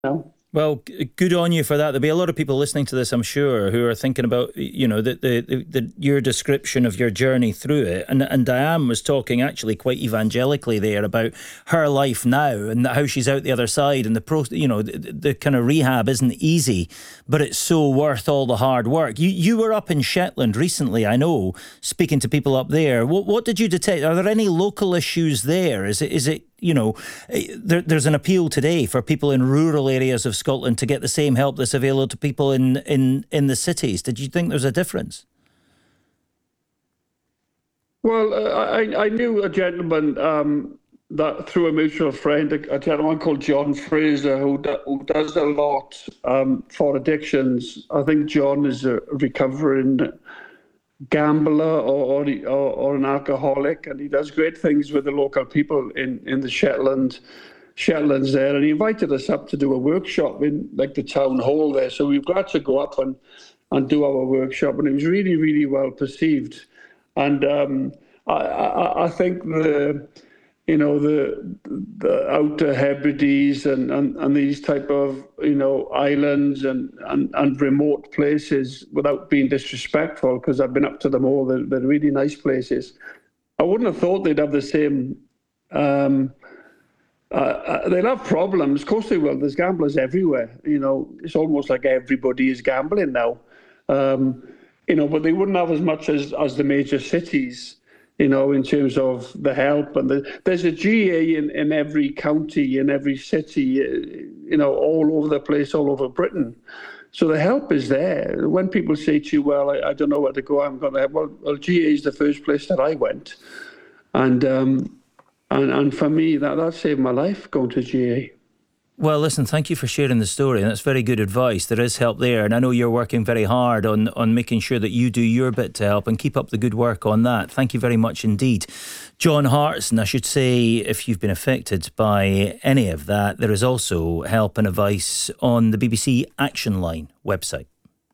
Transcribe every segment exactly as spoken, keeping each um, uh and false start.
know. Well, g- good on you for that. There'll be a lot of people listening to this, I'm sure, who are thinking about, you know, the, the, the, the your description of your journey through it. And and Diane was talking actually quite evangelically there about her life now and how she's out the other side, and the pro, you know, the, the kind of rehab isn't easy, but it's so worth all the hard work. You you were up in Shetland recently, I know, speaking to people up there. What what did you detect? Are there any local issues there? Is it is it you know, there, there's an appeal today for people in rural areas of Scotland to get the same help that's available to people in, in, in the cities. Did you think there's a difference? Well, uh, I, I knew a gentleman um, that through a mutual friend, a, a gentleman called John Fraser, who, do, who does a lot um, for addictions. I think John is a recovering gambler or, or or an alcoholic, and he does great things with the local people in in the Shetland Shetlands there. And he invited us up to do a workshop in like the town hall there. So we were glad to go up and and do our workshop, and it was really really well perceived. And um, I, I I think the you know the the Outer Hebrides and, and, and these type of you know islands and, and, and remote places, without being disrespectful, because I've been up to them all, they're, they're really nice places. I wouldn't have thought they'd have the same. Um, uh, they'll have problems, of course they will. There's gamblers everywhere. You know, it's almost like everybody is gambling now. Um, you know, but they wouldn't have as much as as the major cities. You know, in terms of the help, and the, there's a G A in, in every county, in every city, you know, all over the place, all over Britain. So the help is there. When people say to you, well, I, I don't know where to go, I'm going to help. Well, well, G A is the first place that I went. And um, and, and for me, that, that saved my life, going to G A. Well, listen, thank you for sharing the story, and that's very good advice. There is help there, and I know you're working very hard on, on making sure that you do your bit to help, and keep up the good work on that. Thank you very much indeed. John Hartson, I should say, if you've been affected by any of that, there is also help and advice on the B B C Action Line website.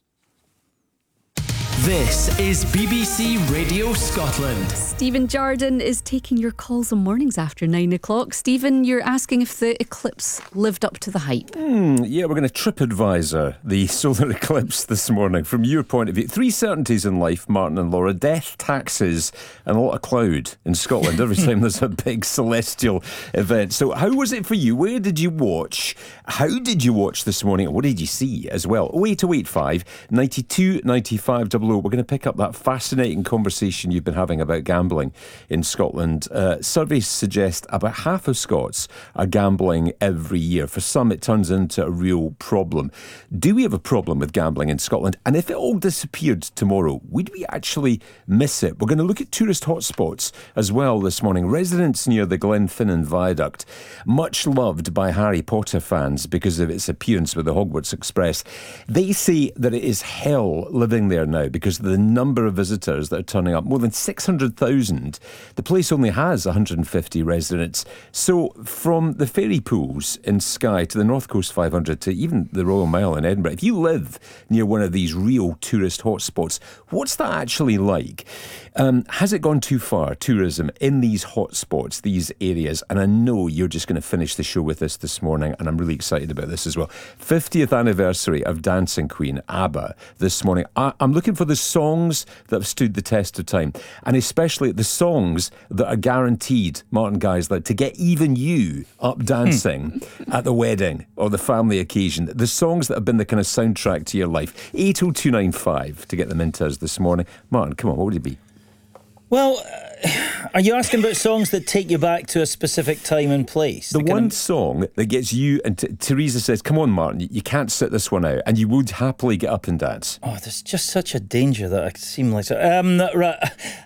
This is B B C Radio Scotland. Stephen Jordan is taking your calls on mornings after nine o'clock. Stephen, you're asking if the eclipse lived up to the hype. Mm, yeah, we're going to TripAdvisor the solar eclipse this morning from your point of view. Three certainties in life, Martin and Laura: death, taxes, and a lot of cloud in Scotland every time there's a big celestial event. So how was it for you? Where did you watch? How did you watch this morning? What did you see as well? oh eight oh eight five, nine two nine five double oh. We're going to pick up that fascinating conversation you've been having about gambling in Scotland. Uh, surveys suggest about half of Scots are gambling every year. For some, it turns into a real problem. Do we have a problem with gambling in Scotland? And if it all disappeared tomorrow, would we actually miss it? We're going to look at tourist hotspots as well this morning. Residents near the Glenfinnan Viaduct, much loved by Harry Potter fans because of its appearance with the Hogwarts Express. They say that it is hell living there now because of the number of visitors that are turning up. More than six hundred thousand. The place only has one hundred fifty residents. So from the ferry pools in Skye to the North Coast five hundred to even the Royal Mile in Edinburgh, if you live near one of these real tourist hotspots, what's that actually like? Um, has it gone too far, tourism, in these hotspots, these areas? And I know you're just going to finish the show with this this morning, and I'm really excited about this as well. fiftieth anniversary of Dancing Queen, ABBA, this morning. I, I'm looking for the songs that have stood the test of time, and especially the songs that are guaranteed, Martin Geisler, to get even you up dancing at the wedding or the family occasion. The songs that have been the kind of soundtrack to your life. eight oh two nine five to get them into us this morning. Martin, come on, what would it be? Well, uh, are you asking about songs that take you back to a specific time and place? The, the one of... song that gets you, and T- Teresa says, come on, Martin, you, you can't sit this one out, and you would happily get up and dance. Oh, there's just such a danger that I seem like... Um, right.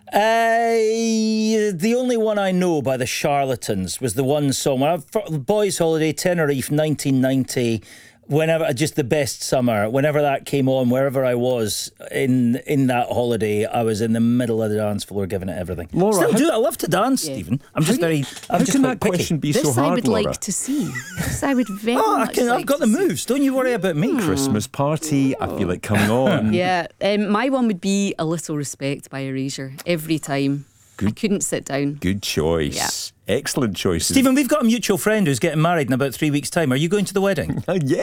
Uh, the only one I know by the Charlatans was the one song, when I, Boys' Holiday, Tenerife, nineteen ninety... Whenever, just the best summer, whenever that came on, wherever I was in in that holiday, I was in the middle of the dance floor giving it everything. Laura, Still how, do. I love to dance, yeah. Stephen. I'm just how, very. I'm how just can quite that picky. question be this so hard, I would Laura? like to see. This I would very oh, much I can, like I've got the see. moves. Don't you worry about me. Christmas party, I feel it coming on. Yeah, um, my one would be A Little Respect by Erasure. Every time. I couldn't sit down. Good choice. Excellent choices. Stephen, we've got a mutual friend who's getting married in about three weeks' time. Are you going to the wedding? Yeah.